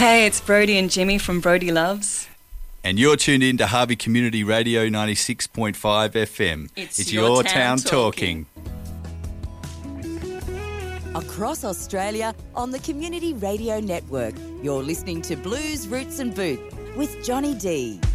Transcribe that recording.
Hey, it's Brody and Jimmy from Brody Loves. And you're tuned in to Harvey Community Radio 96.5 FM. It's your town talking. Across Australia on the Community Radio Network, you're listening to Blues, Roots and Boots with Johnny D.